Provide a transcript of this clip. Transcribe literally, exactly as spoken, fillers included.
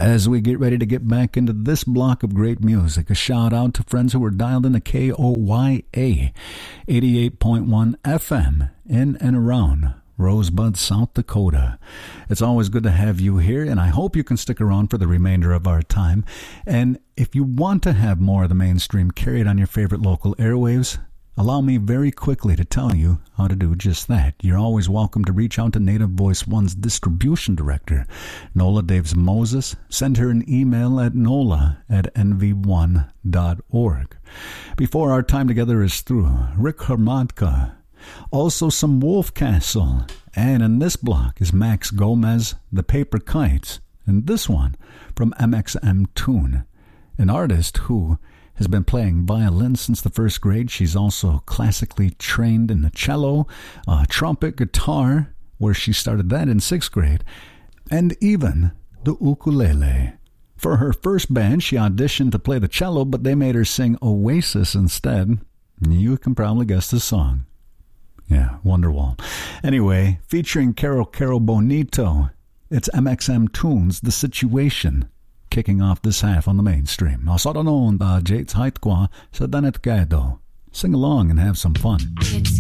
As we get ready to get back into this block of great music, a shout out to friends who were dialed into K O Y A eighty-eight point one F M in and around Rosebud, South Dakota. It's always good to have you here, and I hope you can stick around for the remainder of our time. And if you want to have more of the mainstream carried on your favorite local airwaves, allow me very quickly to tell you how to do just that. You're always welcome to reach out to Native Voice One's distribution director, Nola Daves Moses. Send her an email at nola at n v one dot org. Before our time together is through, Rick Hermatka. Also some Wolfcastle. And in this block is Max Gomez, The Paper Kites. And this one from M X M Tune, an artist who has been playing violin since the first grade. She's also classically trained in the cello, uh, trumpet, guitar, where she started that in sixth grade, and even the ukulele. For her first band, she auditioned to play the cello, but they made her sing Oasis instead. You can probably guess the song. Yeah, Wonderwall. Anyway, featuring Caro Caro Bonito, it's M X M Tunes, The Situation, kicking off this half on the mainstream. Sing along and have some fun.